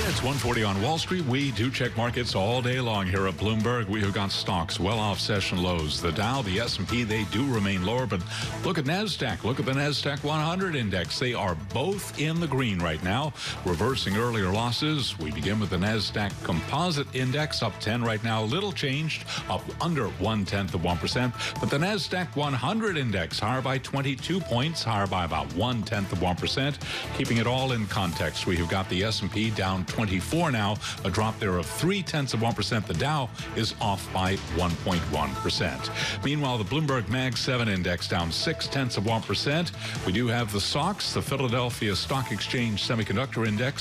It's 1:40 on Wall Street. We do check markets all day long here at Bloomberg. We have got stocks well off session lows. The Dow, the S&P, they do remain lower, but look at NASDAQ. Look at the NASDAQ 100 index. They are both in the green right now, reversing earlier losses. We begin with the NASDAQ Composite Index, up 10 right now, little changed, up under 0.1%. But the NASDAQ 100 Index higher by 22 points, higher by about 0.1%. Keeping it all in context, we have got the S&P down 24 now, a drop there of 0.3%. The Dow is off by 1.1%. Meanwhile, the Bloomberg Mag 7 index down 0.6%. We do have the SOX, the Philadelphia Stock Exchange Semiconductor Index,